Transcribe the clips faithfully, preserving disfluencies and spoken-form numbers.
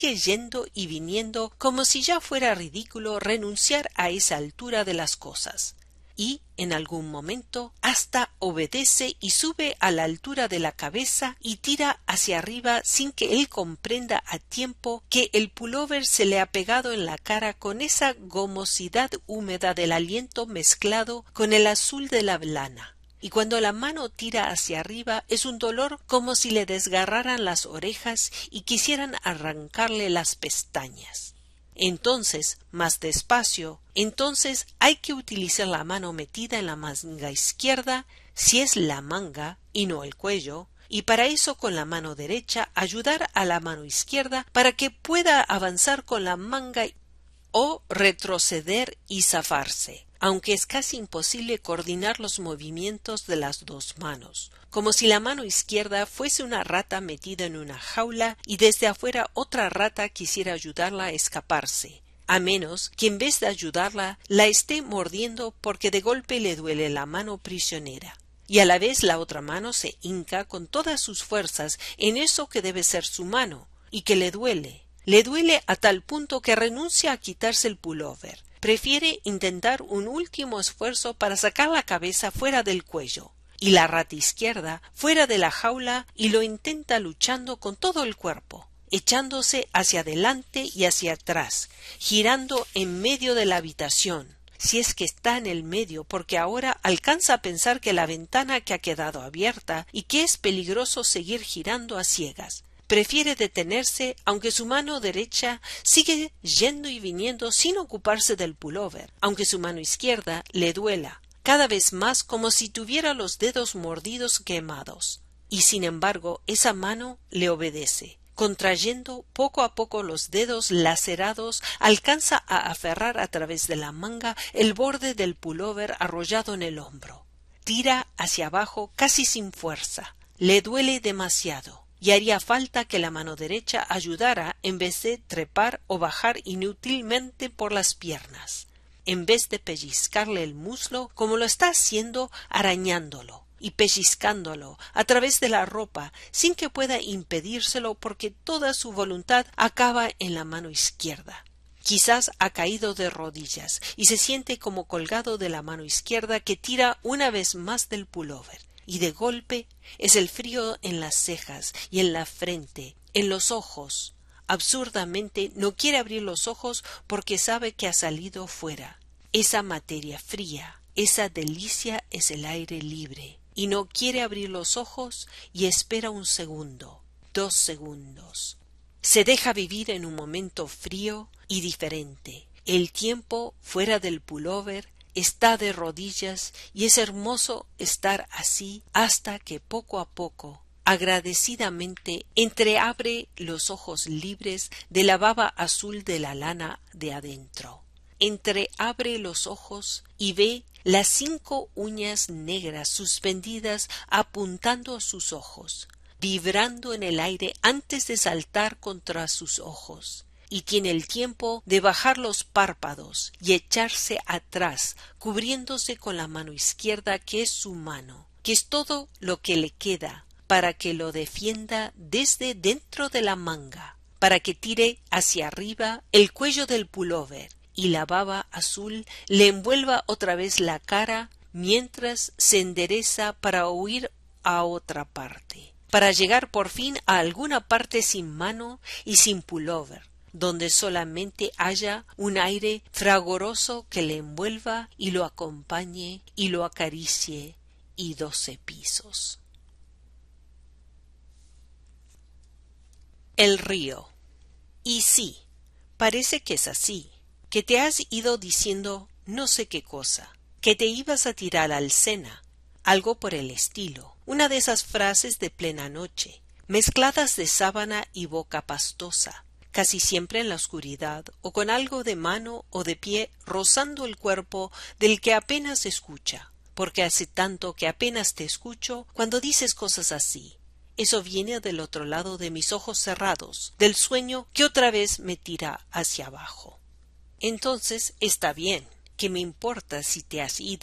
sigue yendo y viniendo como si ya fuera ridículo renunciar a esa altura de las cosas. Y, en algún momento, hasta obedece y sube a la altura de la cabeza y tira hacia arriba sin que él comprenda a tiempo que el pullover se le ha pegado en la cara con esa gomosidad húmeda del aliento mezclado con el azul de la lana. Y cuando la mano tira hacia arriba es un dolor como si le desgarraran las orejas y quisieran arrancarle las pestañas. Entonces, más despacio, entonces hay que utilizar la mano metida en la manga izquierda, si es la manga y no el cuello, y para eso con la mano derecha ayudar a la mano izquierda para que pueda avanzar con la manga o retroceder y zafarse, aunque es casi imposible coordinar los movimientos de las dos manos, como si la mano izquierda fuese una rata metida en una jaula y desde afuera otra rata quisiera ayudarla a escaparse, a menos que en vez de ayudarla la esté mordiendo porque de golpe le duele la mano prisionera. Y a la vez la otra mano se hinca con todas sus fuerzas en eso que debe ser su mano, y que le duele. Le duele a tal punto que renuncia a quitarse el pullover. Prefiere intentar un último esfuerzo para sacar la cabeza fuera del cuello, y la rata izquierda fuera de la jaula, y lo intenta luchando con todo el cuerpo, echándose hacia adelante y hacia atrás, girando en medio de la habitación, si es que está en el medio, porque ahora alcanza a pensar que la ventana que ha quedado abierta y que es peligroso seguir girando a ciegas. Prefiere detenerse, aunque su mano derecha sigue yendo y viniendo sin ocuparse del pullover, aunque su mano izquierda le duela, cada vez más como si tuviera los dedos mordidos quemados. Y sin embargo, esa mano le obedece. Contrayendo poco a poco los dedos lacerados, alcanza a aferrar a través de la manga el borde del pullover arrollado en el hombro. Tira hacia abajo casi sin fuerza. Le duele demasiado. Y haría falta que la mano derecha ayudara en vez de trepar o bajar inútilmente por las piernas, en vez de pellizcarle el muslo como lo está haciendo arañándolo y pellizcándolo a través de la ropa sin que pueda impedírselo porque toda su voluntad acaba en la mano izquierda. Quizás ha caído de rodillas y se siente como colgado de la mano izquierda que tira una vez más del pullover. Y de golpe es el frío en las cejas y en la frente, en los ojos. Absurdamente no quiere abrir los ojos porque sabe que ha salido fuera. Esa materia fría, esa delicia es el aire libre. Y no quiere abrir los ojos y espera un segundo, dos segundos. Se deja vivir en un momento frío y diferente. El tiempo fuera del pullover está de rodillas y es hermoso estar así hasta que poco a poco, agradecidamente, entreabre los ojos libres de la baba azul de la lana de adentro. Entreabre los ojos y ve las cinco uñas negras suspendidas apuntando a sus ojos, vibrando en el aire antes de saltar contra sus ojos. Y tiene el tiempo de bajar los párpados y echarse atrás, cubriéndose con la mano izquierda que es su mano, que es todo lo que le queda, para que lo defienda desde dentro de la manga, para que tire hacia arriba el cuello del pullover y la baba azul le envuelva otra vez la cara mientras se endereza para huir a otra parte, para llegar por fin a alguna parte sin mano y sin pullover, donde solamente haya un aire fragoroso que le envuelva y lo acompañe y lo acaricie y doce pisos. El río. Y sí, parece que es así, que te has ido diciendo no sé qué cosa, que te ibas a tirar al Sena, algo por el estilo, una de esas frases de plena noche, mezcladas de sábana y boca pastosa, casi siempre en la oscuridad o con algo de mano o de pie rozando el cuerpo del que apenas escucha, porque hace tanto que apenas te escucho cuando dices cosas así. Eso viene del otro lado de mis ojos cerrados, del sueño que otra vez me tira hacia abajo. Entonces está bien, ¿qué me importa si te has ido?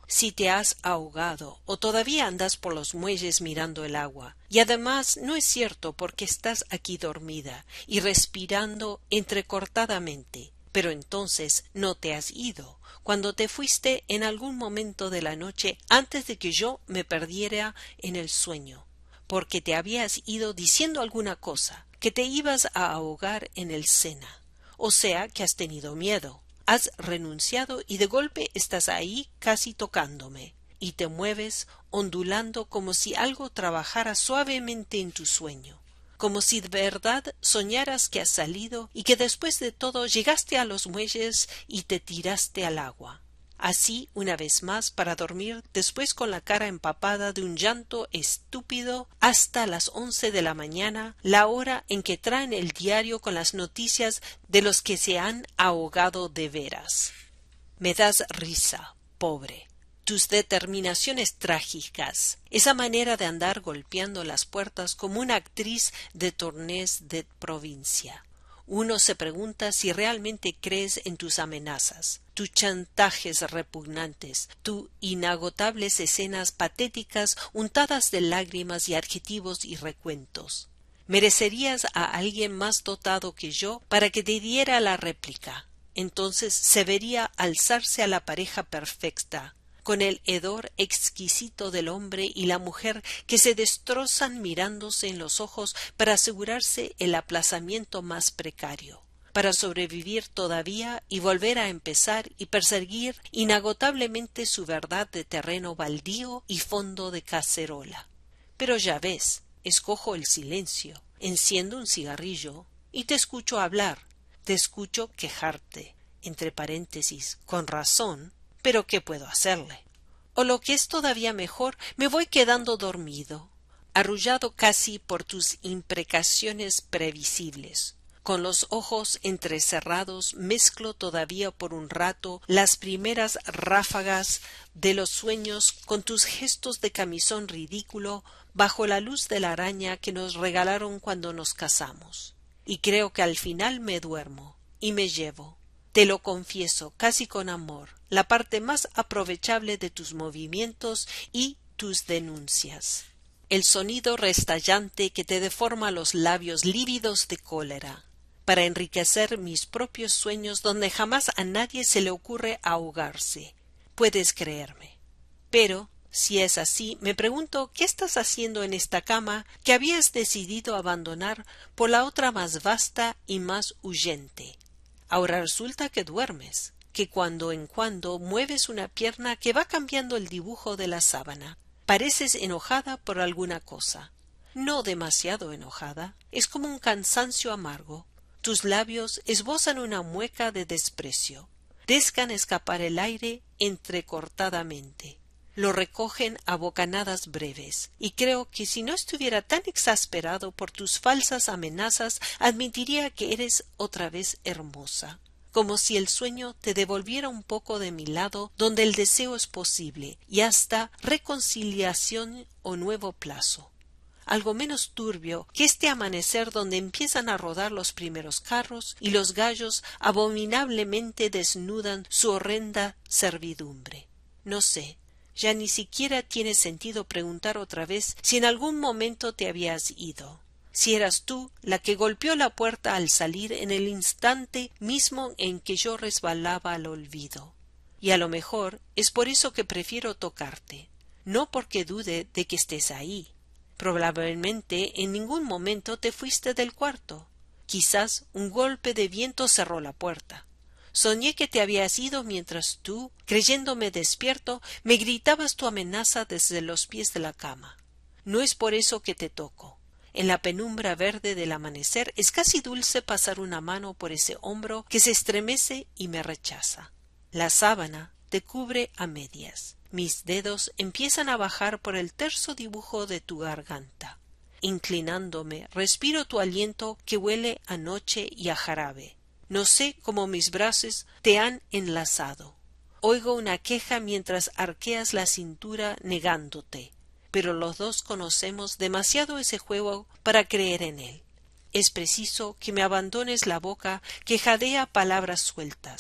si te has ahogado o todavía andas por los muelles mirando el agua. Y además no es cierto porque estás aquí dormida y respirando entrecortadamente. Pero entonces no te has ido, cuando te fuiste en algún momento de la noche antes de que yo me perdiera en el sueño, porque te habías ido diciendo alguna cosa, que te ibas a ahogar en el Sena. O sea que has tenido miedo. Has renunciado y de golpe estás ahí casi tocándome, y te mueves ondulando como si algo trabajara suavemente en tu sueño, como si de verdad soñaras que has salido y que después de todo llegaste a los muelles y te tiraste al agua. Así una vez más para dormir después con la cara empapada de un llanto estúpido hasta las once de la mañana, la hora en que traen el diario con las noticias de los que se han ahogado de veras. Me das risa, pobre. Tus determinaciones trágicas, esa manera de andar golpeando las puertas como una actriz de tornés de provincia. Uno se pregunta si realmente crees en tus amenazas, tus chantajes repugnantes, tus inagotables escenas patéticas untadas de lágrimas y adjetivos y recuentos. Merecerías a alguien más dotado que yo para que te diera la réplica. Entonces se vería alzarse a la pareja perfecta, con el hedor exquisito del hombre y la mujer que se destrozan mirándose en los ojos para asegurarse el aplazamiento más precario, para sobrevivir todavía y volver a empezar y perseguir inagotablemente su verdad de terreno baldío y fondo de cacerola. Pero ya ves, escojo el silencio, enciendo un cigarrillo y te escucho hablar, te escucho quejarte, entre paréntesis, con razón. Pero ¿qué puedo hacerle? O lo que es todavía mejor, me voy quedando dormido, arrullado casi por tus imprecaciones previsibles. Con los ojos entrecerrados mezclo todavía por un rato las primeras ráfagas de los sueños con tus gestos de camisón ridículo bajo la luz de la araña que nos regalaron cuando nos casamos. Y creo que al final me duermo y me llevo. Te lo confieso casi con amor, la parte más aprovechable de tus movimientos y tus denuncias. El sonido restallante que te deforma los labios lívidos de cólera, para enriquecer mis propios sueños donde jamás a nadie se le ocurre ahogarse. Puedes creerme. Pero, si es así, me pregunto qué estás haciendo en esta cama que habías decidido abandonar por la otra más vasta y más huyente. Ahora resulta que duermes, que cuando en cuando mueves una pierna que va cambiando el dibujo de la sábana. Pareces enojada por alguna cosa. No demasiado enojada, es como un cansancio amargo. Tus labios esbozan una mueca de desprecio. Dejan escapar el aire entrecortadamente. Lo recogen a bocanadas breves, y creo que si no estuviera tan exasperado por tus falsas amenazas, admitiría que eres otra vez hermosa, como si el sueño te devolviera un poco de mi lado donde el deseo es posible, y hasta reconciliación o nuevo plazo. Algo menos turbio que este amanecer donde empiezan a rodar los primeros carros y los gallos abominablemente desnudan su horrenda servidumbre. No sé. Ya ni siquiera tiene sentido preguntar otra vez si en algún momento te habías ido, si eras tú la que golpeó la puerta al salir en el instante mismo en que yo resbalaba al olvido. Y a lo mejor es por eso que prefiero tocarte, no porque dude de que estés ahí. Probablemente en ningún momento te fuiste del cuarto. Quizás un golpe de viento cerró la puerta. Soñé que te habías ido mientras tú, creyéndome despierto, me gritabas tu amenaza desde los pies de la cama. No es por eso que te toco. En la penumbra verde del amanecer es casi dulce pasar una mano por ese hombro que se estremece y me rechaza. La sábana te cubre a medias. Mis dedos empiezan a bajar por el terso dibujo de tu garganta. Inclinándome, respiro tu aliento que huele a noche y a jarabe. No sé cómo mis brazos te han enlazado. Oigo una queja mientras arqueas la cintura negándote, pero los dos conocemos demasiado ese juego para creer en él. Es preciso que me abandones la boca que jadea palabras sueltas.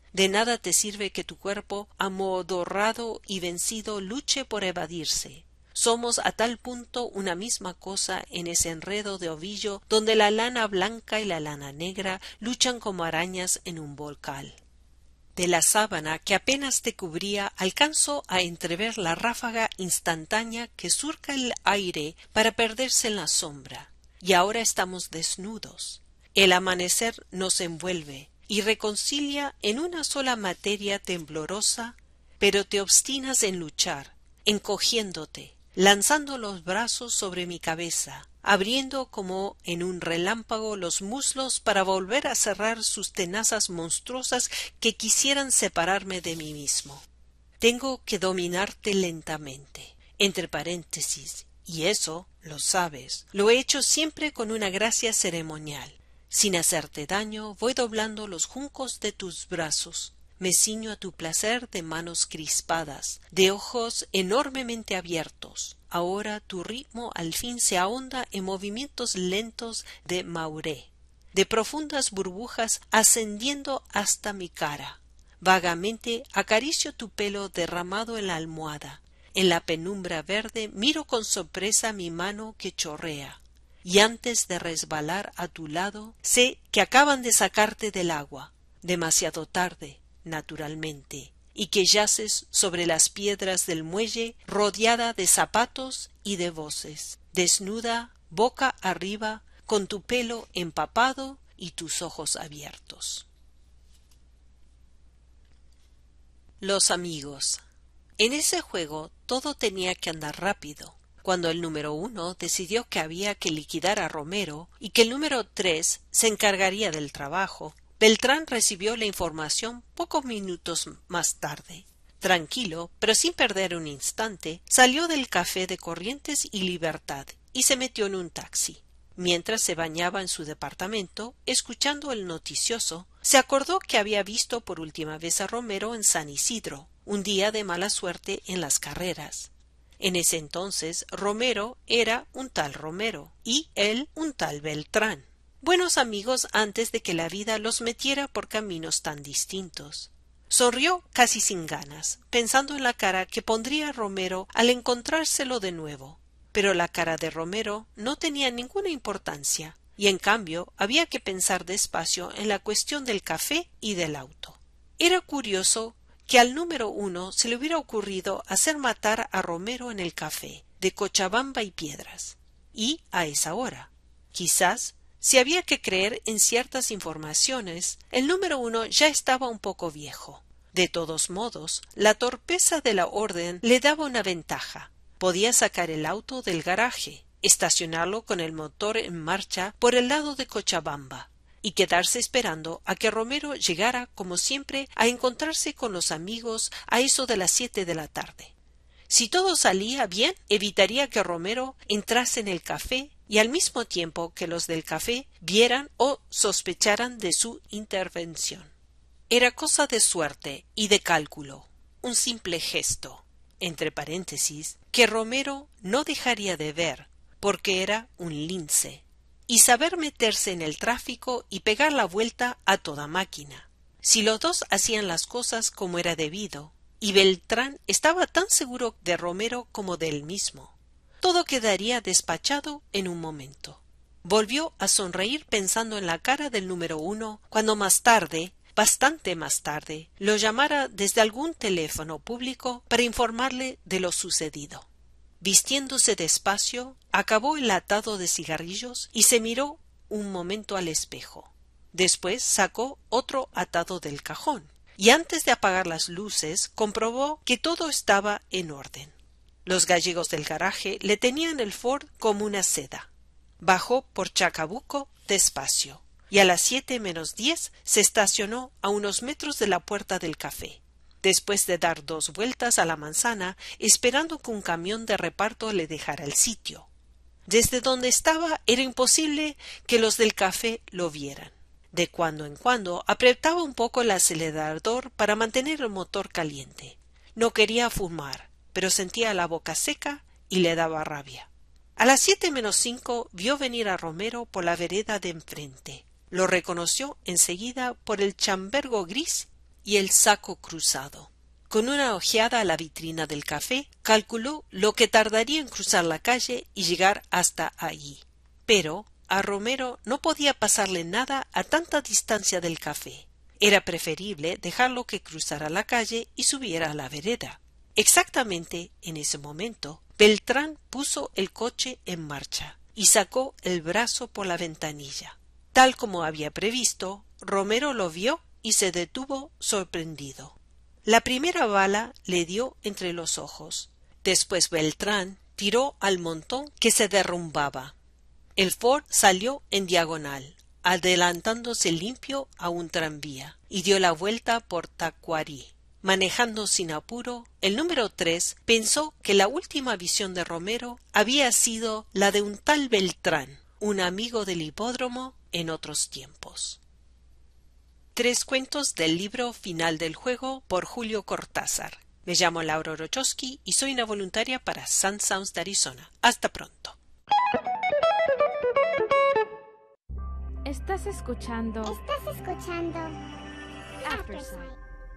De nada te sirve que tu cuerpo, amodorrado y vencido, luche por evadirse. Somos a tal punto una misma cosa en ese enredo de ovillo donde la lana blanca y la lana negra luchan como arañas en un volcán. De la sábana que apenas te cubría alcanzo a entrever la ráfaga instantánea que surca el aire para perderse en la sombra. Y ahora estamos desnudos. El amanecer nos envuelve y reconcilia en una sola materia temblorosa, pero te obstinas en luchar, encogiéndote, lanzando los brazos sobre mi cabeza, abriendo como en un relámpago los muslos para volver a cerrar sus tenazas monstruosas que quisieran separarme de mí mismo. Tengo que dominarte lentamente, entre paréntesis, y eso, lo sabes, lo he hecho siempre con una gracia ceremonial. Sin hacerte daño, voy doblando los juncos de tus brazos. Me ciño a tu placer de manos crispadas, de ojos enormemente abiertos. Ahora tu ritmo al fin se ahonda en movimientos lentos de mauré, de profundas burbujas ascendiendo hasta mi cara. Vagamente acaricio tu pelo derramado en la almohada. En la penumbra verde miro con sorpresa mi mano que chorrea. Y antes de resbalar a tu lado, sé que acaban de sacarte del agua, demasiado tarde, naturalmente, y que yaces sobre las piedras del muelle rodeada de zapatos y de voces, desnuda, boca arriba, con tu pelo empapado y tus ojos abiertos. Los amigos. En ese juego todo tenía que andar rápido. Cuando el número uno decidió que había que liquidar a Romero y que el número tres se encargaría del trabajo, Beltrán recibió la información pocos minutos más tarde. Tranquilo, pero sin perder un instante, salió del café de Corrientes y Libertad y se metió en un taxi. Mientras se bañaba en su departamento, escuchando el noticioso, se acordó que había visto por última vez a Romero en San Isidro, un día de mala suerte en las carreras. En ese entonces Romero era un tal Romero y él un tal Beltrán. Buenos amigos antes de que la vida los metiera por caminos tan distintos. Sonrió casi sin ganas, pensando en la cara que pondría Romero al encontrárselo de nuevo. Pero la cara de Romero no tenía ninguna importancia, y en cambio había que pensar despacio en la cuestión del café y del auto. Era curioso que al número uno se le hubiera ocurrido hacer matar a Romero en el café de Cochabamba y Piedras, y a esa hora. Quizás, si había que creer en ciertas informaciones, el número uno ya estaba un poco viejo. De todos modos, la torpeza de la orden le daba una ventaja. Podía sacar el auto del garaje, estacionarlo con el motor en marcha por el lado de Cochabamba, y quedarse esperando a que Romero llegara, como siempre, a encontrarse con los amigos a eso de las siete de la tarde. Si todo salía bien, evitaría que Romero entrase en el café y al mismo tiempo que los del café vieran o sospecharan de su intervención. Era cosa de suerte y de cálculo, un simple gesto, entre paréntesis, que Romero no dejaría de ver, porque era un lince, y saber meterse en el tráfico y pegar la vuelta a toda máquina. Si los dos hacían las cosas como era debido, y Beltrán estaba tan seguro de Romero como de él mismo, todo quedaría despachado en un momento. Volvió a sonreír pensando en la cara del número uno cuando más tarde, bastante más tarde, lo llamara desde algún teléfono público para informarle de lo sucedido. Vistiéndose despacio, acabó el atado de cigarrillos y se miró un momento al espejo. Después sacó otro atado del cajón, y antes de apagar las luces comprobó que todo estaba en orden. Los gallegos del garaje le tenían el Ford como una seda. Bajó por Chacabuco despacio, y a las siete menos diez se estacionó a unos metros de la puerta del café, después de dar dos vueltas a la manzana esperando que un camión de reparto le dejara el sitio. Desde donde estaba era imposible que los del café lo vieran. De cuando en cuando apretaba un poco el acelerador para mantener el motor caliente. No quería fumar, pero sentía la boca seca y le daba rabia. A las siete menos cinco vio venir a Romero por la vereda de enfrente. Lo reconoció enseguida por el chambergo gris y el saco cruzado. Con una ojeada a la vitrina del café, calculó lo que tardaría en cruzar la calle y llegar hasta allí. Pero a Romero no podía pasarle nada a tanta distancia del café. Era preferible dejarlo que cruzara la calle y subiera a la vereda. Exactamente en ese momento, Beltrán puso el coche en marcha y sacó el brazo por la ventanilla. Tal como había previsto, Romero lo vio y se detuvo sorprendido. La primera bala le dio entre los ojos. Después Beltrán tiró al montón que se derrumbaba. El Ford salió en diagonal, adelantándose limpio a un tranvía, y dio la vuelta por Tacuarí. Manejando sin apuro, el número tres pensó que la última visión de Romero había sido la de un tal Beltrán, un amigo del hipódromo en otros tiempos. Tres cuentos del libro Final del juego por Julio Cortázar. Me llamo Laura Orochowski y soy una voluntaria para Sun Sounds de Arizona. Hasta pronto. Estás escuchando. Estás escuchando. Aftersight.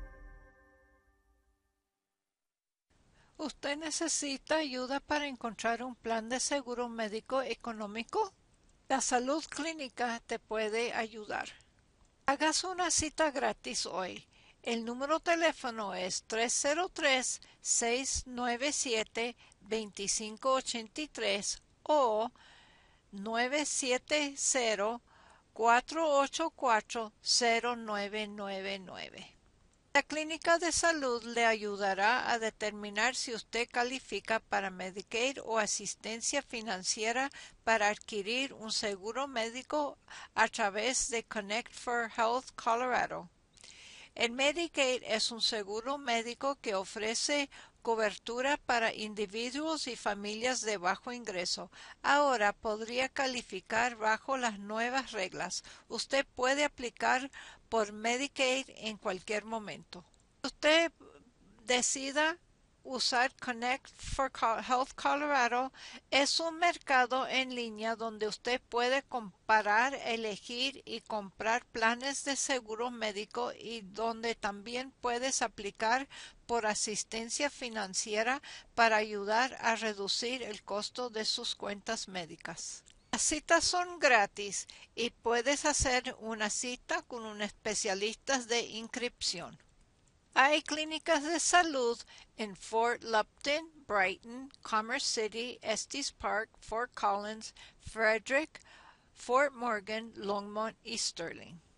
¿Usted necesita ayuda para encontrar un plan de seguro médico económico? La Salud Clínica te puede ayudar. Hagas una cita gratis hoy. El número de teléfono es tres cero tres, seis nueve siete, dos cinco ocho tres o nueve siete cero, cuatro ocho cuatro, cero nueve nueve nueve. La Clínica de Salud le ayudará a determinar si usted califica para Medicaid o asistencia financiera para adquirir un seguro médico a través de Connect for Health Colorado. El Medicaid es un seguro médico que ofrece cobertura para individuos y familias de bajo ingreso. Ahora podría calificar bajo las nuevas reglas. Usted puede aplicar por Medicaid en cualquier momento. Usted decida usar Connect for Health Colorado. Es un mercado en línea donde usted puede comparar, elegir y comprar planes de seguro médico y donde también puedes aplicar por asistencia financiera para ayudar a reducir el costo de sus cuentas médicas. Las citas son gratis y puedes hacer una cita con un especialista de inscripción. Hay clínicas de salud en Fort Lupton, Brighton, Commerce City, Estes Park, Fort Collins, Frederick, Fort Morgan, Longmont y Sterling.